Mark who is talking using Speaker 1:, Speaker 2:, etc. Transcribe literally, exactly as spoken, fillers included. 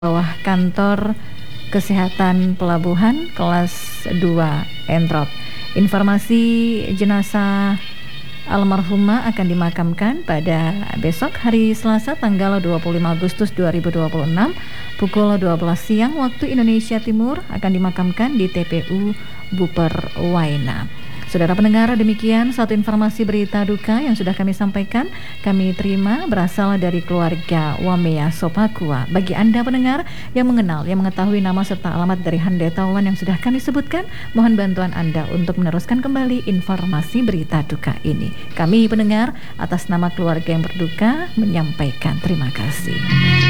Speaker 1: bawah kantor kesehatan pelabuhan kelas dua Entrop. Informasi jenazah almarhumah akan dimakamkan pada besok hari Selasa tanggal dua puluh lima Agustus dua ribu dua puluh enam pukul dua belas siang waktu Indonesia Timur, akan dimakamkan di T P U Buper Waena. Saudara pendengar, demikian satu informasi berita duka yang sudah kami sampaikan. Kami terima berasal dari keluarga Wamea Sopakua. Bagi Anda pendengar yang mengenal, yang mengetahui nama serta alamat dari handetawan yang sudah kami sebutkan, mohon bantuan Anda untuk meneruskan kembali informasi berita duka ini. Kami pendengar atas nama keluarga yang berduka menyampaikan terima kasih.